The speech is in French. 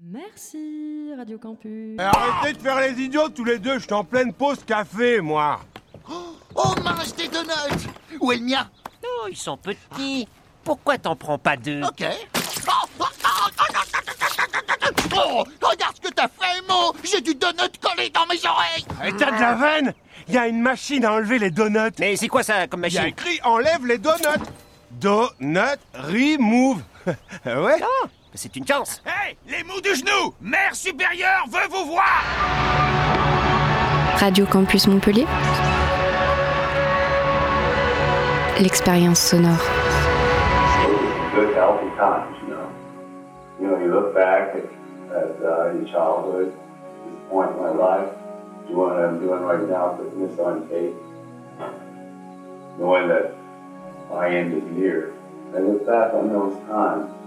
Merci, Radio Campus. Arrêtez de faire les idiots tous les deux, je suis en pleine pause café, moi. Oh mince, des donuts! Où est le mien? Oh, ils sont petits. Pourquoi t'en prends pas deux? Ok. Oh, regarde ce que t'as fait, Mo! J'ai du donut collé dans mes oreilles! T'as de la veine? Il y a une machine à enlever les donuts. Mais c'est quoi ça comme Il y a machine? écrit enlève les donuts. Donut remove. Ouais. Ah, c'est une chance. Hey, les mous du genou! Mère supérieure veut vous voir! Radio Campus Montpellier. L'expérience sonore. Good, healthy times, you know, you look back at your childhood, this point in my life, doing what I'm doing right now, putting this on tape, knowing that my end is near. I look back on those times,